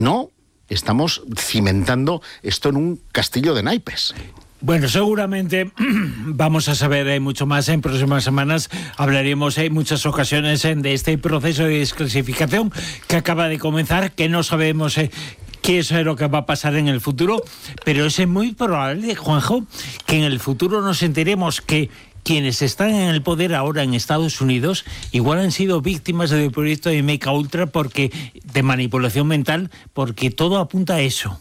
no, estamos cimentando esto en un castillo de naipes. Bueno, seguramente vamos a saber mucho más en próximas semanas. Hablaremos en muchas ocasiones de este proceso de desclasificación que acaba de comenzar, que no sabemos qué es lo que va a pasar en el futuro, pero es muy probable, Juanjo, que en el futuro nos enteremos que quienes están en el poder ahora en Estados Unidos igual han sido víctimas del proyecto de MKUltra de manipulación mental, porque todo apunta a eso.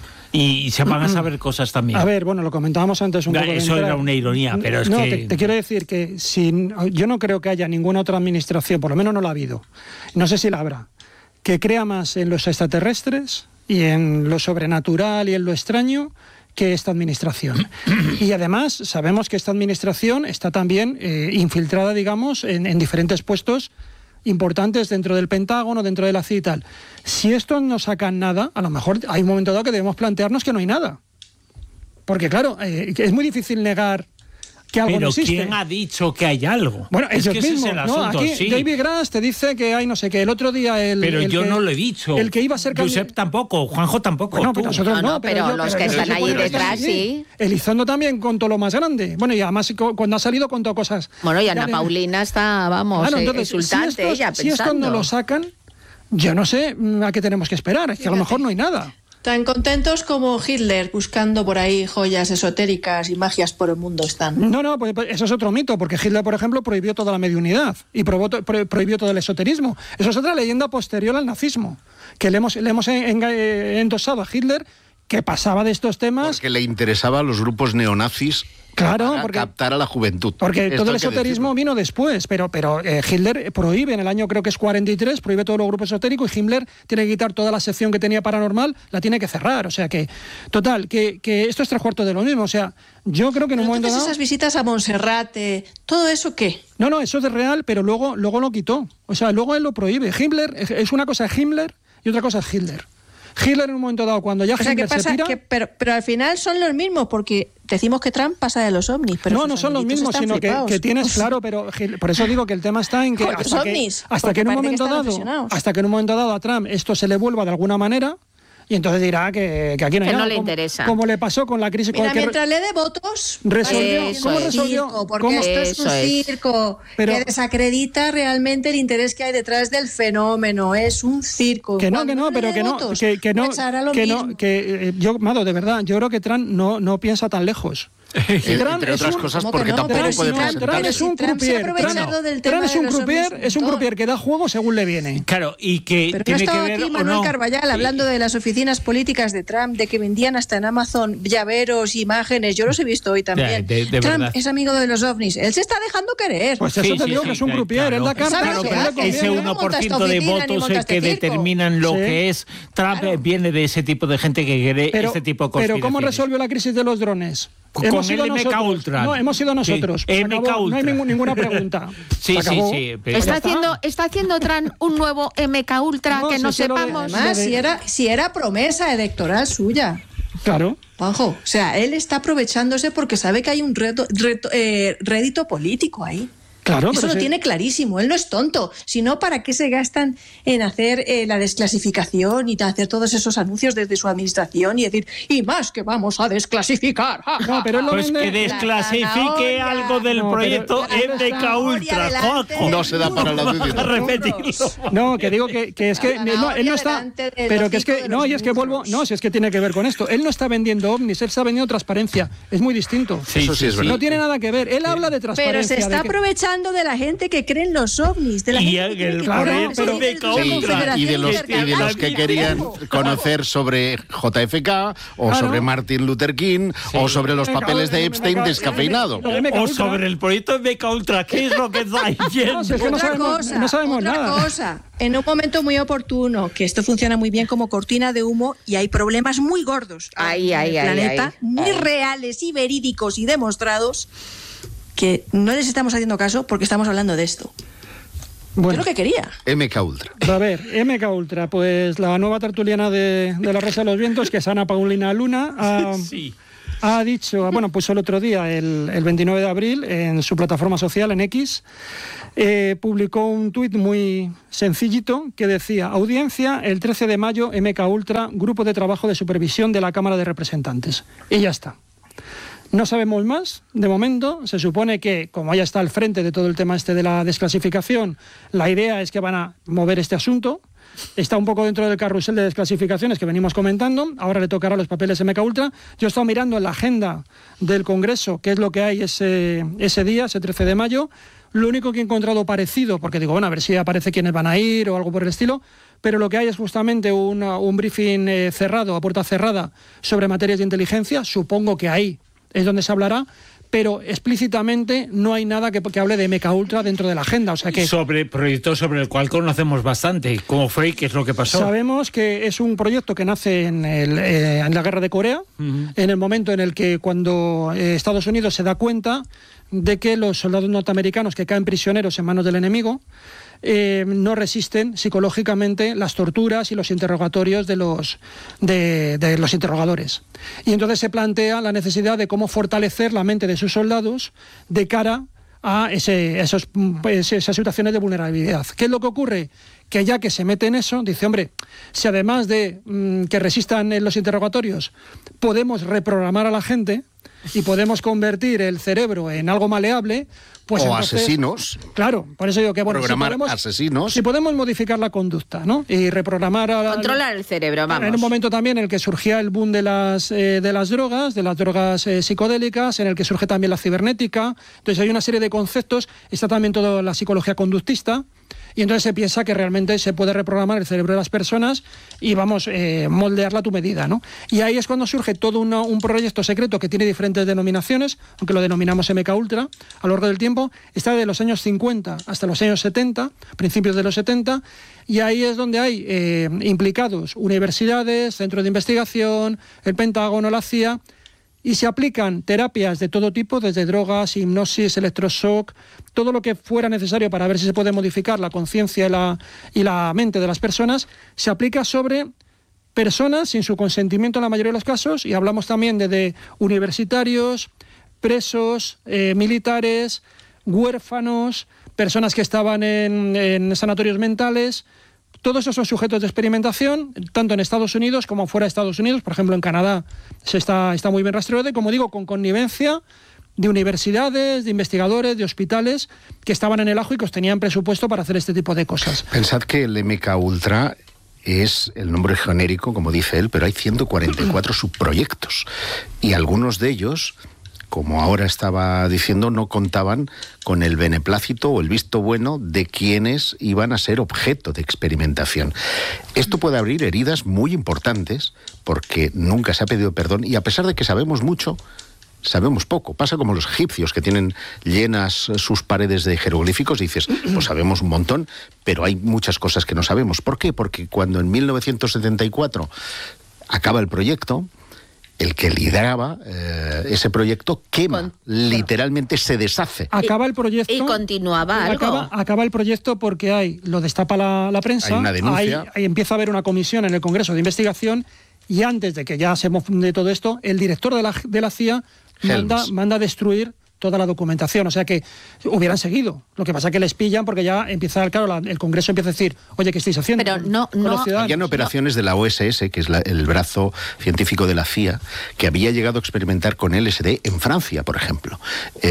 Y se van a saber cosas también. A ver, bueno, lo comentábamos antes un poco. Eso era una ironía, pero es que... Te quiero decir que yo no creo que haya ninguna otra administración, por lo menos no la ha habido, no sé si la habrá, que crea más en los extraterrestres y en lo sobrenatural y en lo extraño que esta administración. Y además sabemos que esta administración está también infiltrada, digamos, en diferentes puestos importantes dentro del Pentágono, dentro de la CIA y tal. Si estos no sacan nada, a lo mejor hay un momento dado que debemos plantearnos que no hay nada. Porque claro, es muy difícil negar que algo no existe. Pero ¿quién ha dicho que hay algo? Bueno, ellos que mismos, ese es el asunto, ¿no? Aquí sí. David Grass te dice que hay no sé qué. El otro día Pero yo no lo he dicho. El que iba a ser Josep tampoco, Juanjo tampoco. Bueno, pero nosotros no, pero los que están ahí detrás, sí. Elizondo también contó lo más grande. Bueno, y además cuando ha salido contó cosas. Bueno, y Ana Paulina está, vamos, claro, entonces, insultante ella pensando. Si estos no lo sacan, yo no sé a qué tenemos que esperar. Es que a lo mejor no hay nada. Tan contentos como Hitler buscando por ahí joyas esotéricas y magias por el mundo están. No, pues eso es otro mito, porque Hitler, por ejemplo, prohibió toda la mediunidad y prohibió todo el esoterismo. Eso es otra leyenda posterior al nazismo, que le hemos endosado a Hitler, que pasaba de estos temas. Porque le interesaba a los grupos neonazis. Claro, para captar a la juventud. Porque todo el esoterismo vino después, pero Hitler prohíbe, en el año creo que es 43, prohíbe todos los grupos esotéricos y Himmler tiene que quitar toda la sección que tenía paranormal, la tiene que cerrar. O sea que, total, que esto es 3/4 de lo mismo. O sea, yo creo que en un momento dado... esas visitas a Monserrate, ¿todo eso qué? No, eso es real, pero luego lo quitó. O sea, luego él lo prohíbe. Himmler, es una cosa es Himmler y otra cosa es Hitler. Hitler en un momento dado, cuando ya Himmler se tira... Pero al final son los mismos, porque decimos que Trump pasa de los ovnis. Pero no son los mismos, sino que tienes claro, pero por eso digo que el tema está en que hasta que en un momento dado a Trump esto se le vuelva de alguna manera, y entonces dirá que aquí no hay nada. No le interesa. Como le pasó con la crisis... Mira, mientras le dé votos... ¿Cómo resolvió? Porque esto es un circo que desacredita realmente el interés que hay detrás del fenómeno. Es un circo. Mado, de verdad, yo creo que Trump no piensa tan lejos. Entre otras cosas, porque tampoco puede presentar. Es un croupier que da juego según le viene. Claro, y que pero tiene no que ver aquí Manuel Carballal hablando de las oficinas políticas de Trump, de que vendían hasta en Amazon llaveros, imágenes. Yo los he visto hoy también. Trump verdad. es amigo de los ovnis. Él se está dejando querer. Pues eso te digo que es un croupier. Él da cartas. Ese 1% de votos que determinan lo que es Trump viene de ese tipo de gente que cree este tipo de conspiraciones. Pero ¿cómo resolvió la crisis de los drones? Con el MKUltra. No, hemos sido nosotros. Sí, no hay ninguna pregunta. Sí. ¿Está haciendo Trump un nuevo MKUltra que no sepamos? Además, si era promesa electoral suya. Claro. Juanjo, o sea, él está aprovechándose porque sabe que hay un rédito político ahí. Claro, eso lo tiene clarísimo, él no es tonto, sino para qué se gastan en hacer la desclasificación y hacer todos esos anuncios desde su administración y decir, y más que vamos a desclasificar. No, pero pues que desclasifique algo del proyecto MKUltra. No se da para la repetirlo. No, que digo que es que él no está, pero que es que no, y es que vuelvo, no, si es que tiene que ver con esto. Él no está vendiendo ovnis, él está vendiendo transparencia. Es muy distinto. Eso sí es verdad. No tiene nada que ver. Él habla de transparencia. Pero se está aprovechando de la gente que cree en los ovnis, de la gente y de los que querían conocer sobre JFK o sobre Martin Luther King o sobre los papeles de Epstein descafeinado o sobre el proyecto de MKUltra. ¿Qué es lo que está yendo? No sabemos nada. Otra cosa, en un momento muy oportuno, que esto funciona muy bien como cortina de humo y hay problemas muy gordos en el planeta, muy reales y verídicos y demostrados, que no les estamos haciendo caso porque estamos hablando de esto. Bueno, yo lo que quería. MKUltra. A ver, MKUltra, pues la nueva tertuliana de la Rosa de los Vientos, que es Ana Paulina Luna. Sí. ha dicho, bueno, puso el otro día, el 29 de abril, en su plataforma social, en X, publicó un tuit muy sencillito que decía: audiencia el 13 de mayo, MK Ultra, grupo de trabajo de supervisión de la Cámara de Representantes. Y ya está. No sabemos más, de momento. Se supone que, como ya está al frente de todo el tema este de la desclasificación, la idea es que van a mover este asunto. Está un poco dentro del carrusel de desclasificaciones que venimos comentando. Ahora le tocará los papeles MK Ultra. Yo he estado mirando en la agenda del Congreso qué es lo que hay ese día, ese 13 de mayo. Lo único que he encontrado parecido, porque digo, bueno, a ver si aparece quiénes van a ir o algo por el estilo, pero lo que hay es justamente un briefing cerrado, a puerta cerrada, sobre materias de inteligencia. Supongo que ahí es donde se hablará, pero explícitamente no hay nada que hable de MK Ultra dentro de la agenda. O sea que sobre proyectos sobre el cual conocemos bastante, cómo fue y qué es lo que pasó. Sabemos que es un proyecto que nace en la guerra de Corea, en el momento en el que cuando Estados Unidos se da cuenta de que los soldados norteamericanos que caen prisioneros en manos del enemigo no resisten psicológicamente las torturas y los interrogatorios de los interrogadores. Y entonces se plantea la necesidad de cómo fortalecer la mente de sus soldados de cara a esas situaciones de vulnerabilidad. ¿Qué es lo que ocurre? Que ya que se mete en eso, dice, hombre, si además de que resistan en los interrogatorios, podemos reprogramar a la gente y podemos convertir el cerebro en algo maleable, pues o entonces, asesinos. Claro, por eso digo que bueno, asesinos. Si podemos modificar la conducta, ¿no? Y reprogramar controlar el cerebro, vamos. En un momento también en el que surgía el boom de las drogas psicodélicas, en el que surge también la cibernética. Entonces hay una serie de conceptos, está también toda la psicología conductista. Y entonces se piensa que realmente se puede reprogramar el cerebro de las personas y moldearla a tu medida, ¿no? Y ahí es cuando surge todo un proyecto secreto que tiene diferentes denominaciones, aunque lo denominamos MK Ultra, a lo largo del tiempo. Está de los años 50 hasta los años 70, principios de los 70, y ahí es donde hay implicados universidades, centros de investigación, el Pentágono, la CIA, y se aplican terapias de todo tipo, desde drogas, hipnosis, electroshock, todo lo que fuera necesario para ver si se puede modificar la conciencia y la mente de las personas, se aplica sobre personas sin su consentimiento en la mayoría de los casos, y hablamos también de universitarios, presos, militares, huérfanos, personas que estaban en sanatorios mentales. Todos esos son sujetos de experimentación, tanto en Estados Unidos como fuera de Estados Unidos. Por ejemplo, en Canadá está muy bien rastreado, y como digo, con connivencia de universidades, de investigadores, de hospitales que estaban en el ajo y que tenían presupuesto para hacer este tipo de cosas. Pensad que el MK Ultra es el nombre genérico, como dice él, pero hay 144 subproyectos, y algunos de ellos, como ahora estaba diciendo, no contaban con el beneplácito o el visto bueno de quienes iban a ser objeto de experimentación. Esto puede abrir heridas muy importantes, porque nunca se ha pedido perdón, y a pesar de que sabemos mucho, sabemos poco. Pasa como los egipcios, que tienen llenas sus paredes de jeroglíficos, y dices, pues sabemos un montón, pero hay muchas cosas que no sabemos. ¿Por qué? Porque cuando en 1974 acaba el proyecto, el que lideraba ese proyecto quema, literalmente se deshace. Acaba el proyecto. Y continuaba algo. Acaba el proyecto porque lo destapa la prensa. Hay una denuncia. Ahí empieza a haber una comisión en el Congreso de Investigación, y antes de que ya se de todo esto, el director de la CIA manda a destruir toda la documentación. O sea que hubieran seguido. Lo que pasa es que les pillan porque ya empieza, el Congreso empieza a decir, oye, ¿qué estáis haciendo? Pero no. Habían operaciones de la OSS, que es el brazo científico de la CIA, que había llegado a experimentar con LSD en Francia, por ejemplo.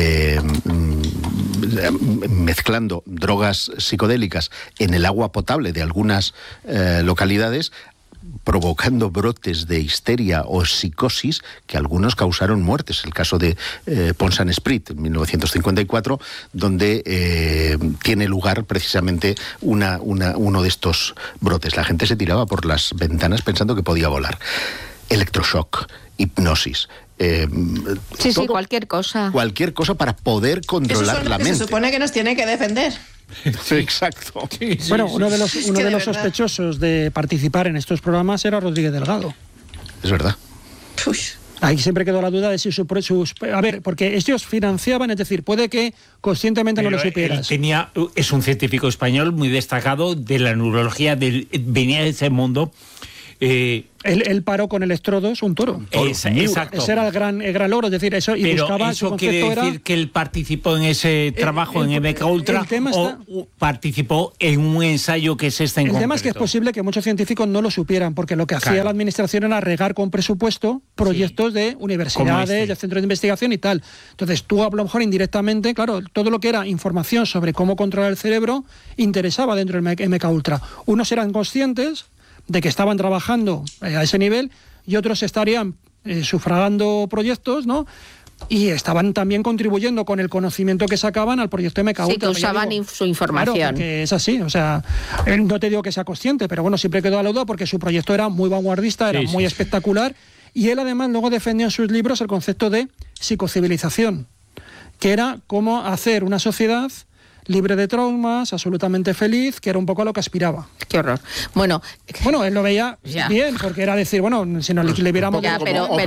Mezclando drogas psicodélicas en el agua potable de algunas localidades, provocando brotes de histeria o psicosis que algunos causaron muertes. El caso de Pont-Saint-Esprit en 1954, donde tiene lugar precisamente uno de estos brotes. La gente se tiraba por las ventanas pensando que podía volar. Electroshock, hipnosis. Sí, cualquier cosa. Cualquier cosa para poder controlar la mente. Se supone que nos tiene que defender. Sí, exacto. Sí, bueno, uno de los sospechosos de participar en estos programas era Rodríguez Delgado. Es verdad. Uy. Ahí siempre quedó la duda de si a ver, porque ellos financiaban, es decir, puede que conscientemente no lo supieras. Es un científico español muy destacado de la neurología, venía de ese mundo. Él paró con electrodos un toro. Exacto. Ese era el gran logro, es decir, eso y pero buscaba eso su quiere concepto decir que él participó en ese trabajo en MKUltra o participó en un ensayo que es este en concreto. El tema es que es posible que muchos científicos no lo supieran, porque lo que hacía la administración era regar con presupuesto proyectos de universidades, de centros de investigación y tal. Entonces tú a lo mejor indirectamente, claro, todo lo que era información sobre cómo controlar el cerebro interesaba dentro del MKUltra. Unos eran conscientes de que estaban trabajando a ese nivel y otros estarían sufragando proyectos, ¿no? Y estaban también contribuyendo con el conocimiento que sacaban al proyecto MKUltra. Sí, que usaban su información. Claro, porque es así, o sea, no te digo que sea consciente, pero bueno, siempre quedó a la duda porque su proyecto era muy vanguardista, era muy espectacular, y él además luego defendió en sus libros el concepto de psicocivilización, que era cómo hacer una sociedad libre de traumas, absolutamente feliz, que era un poco a lo que aspiraba. Qué horror. Bueno, él lo veía bien, porque era decir, bueno, si nos liberamos de...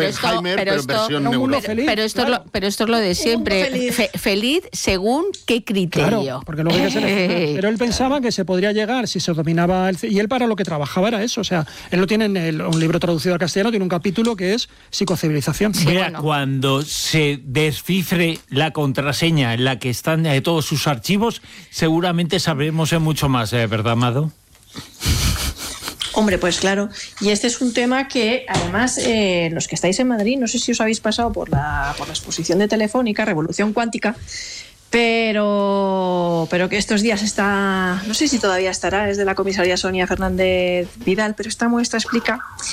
Pero esto es lo de siempre. Feliz según qué criterio. Claro, porque luego hay que seleccionar. Pero él pensaba que se podría llegar si se dominaba... Y él para lo que trabajaba era eso. O sea, él lo tiene en un libro traducido al castellano, tiene un capítulo que es psicocivilización. Sí, cuando se descifre la contraseña en la que están todos sus archivos, seguramente sabremos mucho más, ¿verdad, Amado? Hombre, pues claro. Y este es un tema que, además, los que estáis en Madrid, no sé si os habéis pasado por la exposición de Telefónica, Revolución Cuántica, pero que estos días está, no sé si todavía estará, es de la comisaría Sonia Fernández Vidal, pero esta muestra explica